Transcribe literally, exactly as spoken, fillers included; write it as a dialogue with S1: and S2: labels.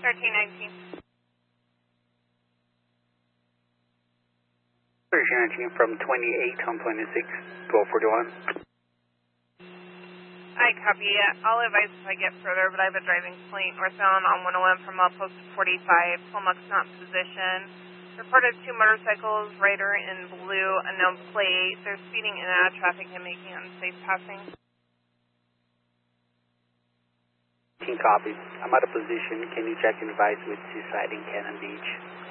S1: thirteen nineteen.
S2: thirteen nineteen from twenty-eight on twenty-six, twelve forty-one.
S1: I copy. I'll advise if I get further, but I have a driving complaint northbound on one oh one from outpost forty-five, Pulmux not in position. Reported two motorcycles, rider in blue, unknown plate. They're speeding in and out of traffic and making unsafe passing.
S2: Copy. I'm out of position. Can you check and advise with Seaside in Cannon Beach?